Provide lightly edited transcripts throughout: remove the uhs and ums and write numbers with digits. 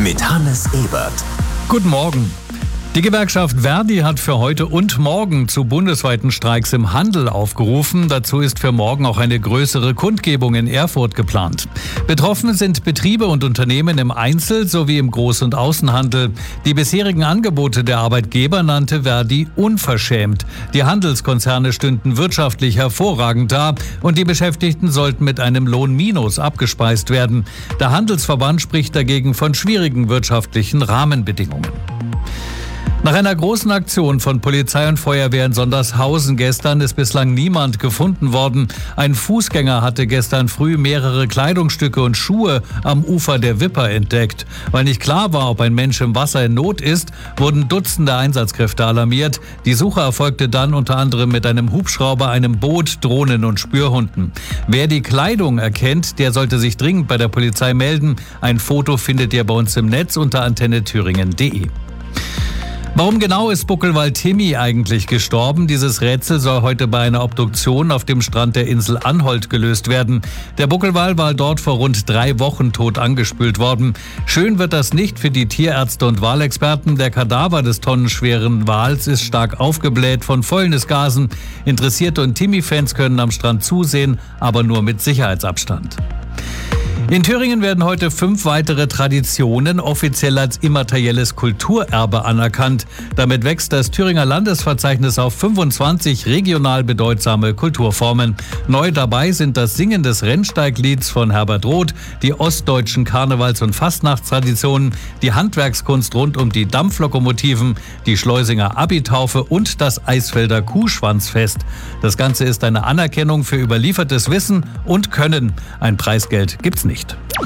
mit Hannes Ebert. Guten Morgen. Die Gewerkschaft ver.di hat für heute und morgen zu bundesweiten Streiks im Handel aufgerufen. Dazu ist für morgen auch eine größere Kundgebung in Erfurt geplant. Betroffen sind Betriebe und Unternehmen im Einzel- sowie im Groß- und Außenhandel. Die bisherigen Angebote der Arbeitgeber nannte ver.di unverschämt. Die Handelskonzerne stünden wirtschaftlich hervorragend da und die Beschäftigten sollten mit einem Lohnminus abgespeist werden. Der Handelsverband spricht dagegen von schwierigen wirtschaftlichen Rahmenbedingungen. Nach einer großen Aktion von Polizei und Feuerwehr in Sondershausen gestern ist bislang niemand gefunden worden. Ein Fußgänger hatte gestern früh mehrere Kleidungsstücke und Schuhe am Ufer der Wipper entdeckt. Weil nicht klar war, ob ein Mensch im Wasser in Not ist, wurden Dutzende Einsatzkräfte alarmiert. Die Suche erfolgte dann unter anderem mit einem Hubschrauber, einem Boot, Drohnen und Spürhunden. Wer die Kleidung erkennt, der sollte sich dringend bei der Polizei melden. Ein Foto findet ihr bei uns im Netz unter antennethüringen.de. Warum genau ist Buckelwal Timmy eigentlich gestorben? Dieses Rätsel soll heute bei einer Obduktion auf dem Strand der Insel Anholt gelöst werden. Der Buckelwal war dort vor rund 3 Wochen tot angespült worden. Schön wird das nicht für die Tierärzte und Walexperten. Der Kadaver des tonnenschweren Wals ist stark aufgebläht von Fäulnisgasen. Interessierte und Timmy-Fans können am Strand zusehen, aber nur mit Sicherheitsabstand. In Thüringen werden heute 5 weitere Traditionen offiziell als immaterielles Kulturerbe anerkannt. Damit wächst das Thüringer Landesverzeichnis auf 25 regional bedeutsame Kulturformen. Neu dabei sind das Singen des Rennsteiglieds von Herbert Roth, die ostdeutschen Karnevals- und Fastnachtstraditionen, die Handwerkskunst rund um die Dampflokomotiven, die Schleusinger Abitaufe und das Eisfelder Kuhschwanzfest. Das Ganze ist eine Anerkennung für überliefertes Wissen und Können. Ein Preisgeld gibt's nicht.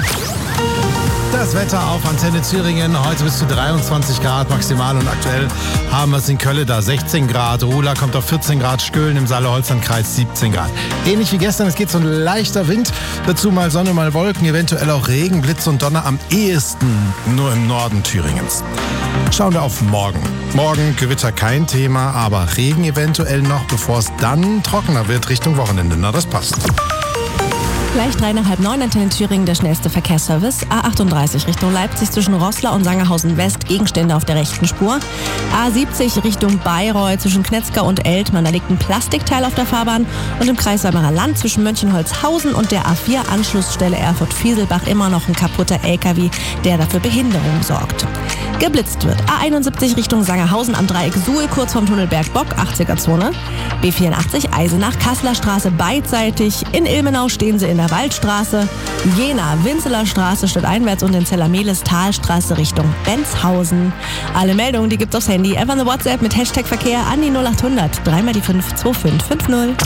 Das Wetter auf Antenne Thüringen, heute bis zu 23 Grad maximal und aktuell haben wir es in Kölle da 16 Grad, Ruhla kommt auf 14 Grad, Stöhlen im Saale-Holzland-Kreis 17 Grad. Ähnlich wie gestern, es geht so ein leichter Wind, dazu mal Sonne, mal Wolken, eventuell auch Regen, Blitz und Donner, am ehesten nur im Norden Thüringens. Schauen wir auf morgen. Morgen Gewitter kein Thema, aber Regen eventuell noch, bevor es dann trockener wird Richtung Wochenende. Na, das passt. Gleich 8:30, Antenne Thüringen, der schnellste Verkehrsservice. A38 Richtung Leipzig zwischen Roßla und Sangerhausen West, Gegenstände auf der rechten Spur. A70 Richtung Bayreuth zwischen Knetzger und Eltmann, da liegt ein Plastikteil auf der Fahrbahn. Und im Kreis Weimarer Land zwischen Mönchenholzhausen und der A4 Anschlussstelle Erfurt-Fieselbach immer noch ein kaputter LKW, der dafür Behinderung sorgt. Geblitzt wird A71 Richtung Sangerhausen am Dreieck Suhl, kurz vom Tunnel Bergbock, 80er-Zone. B84 Eisenach, Kasseler Straße beidseitig. In Ilmenau stehen sie in der Waldstraße. Jena, Winzeler Straße stadteinwärts und in Zellermeles Talstraße Richtung Benzhausen. Alle Meldungen, die gibt's aufs Handy. Einfach eine WhatsApp mit Hashtag Verkehr an die 0800 3 die 5 2550.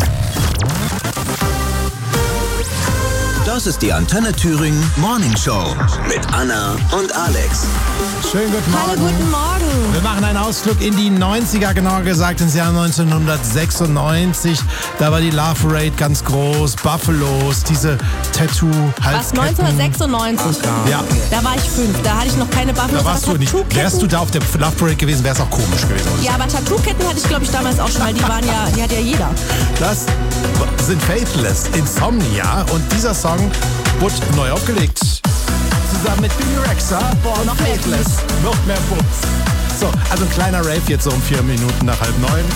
Das ist die Antenne Thüringen Morning Show mit Anna und Alex. Schönen guten Morgen. Hallo, guten Morgen. Wir machen einen Ausflug in die 90er, genauer gesagt ins Jahr 1996. Da war die Love Parade ganz groß, Buffalos, diese Tattoo-Halsketten. Was, 1996? Ja. Da war ich 5, da hatte ich noch keine Buffalos. Da warst du nicht. Wärst du da auf der Love Parade gewesen, wäre es auch komisch gewesen. Ja, aber Tattoo-Ketten hatte ich, glaube ich, damals auch schon, weil die hat ja jeder. Das sind Faithless, Insomnia, und dieser Song wurde neu aufgelegt. Zusammen mit Bibi Rexha, Born Faithless. Noch mehr Bums. So, also ein kleiner Rave jetzt so um 4 Minuten nach 8:30.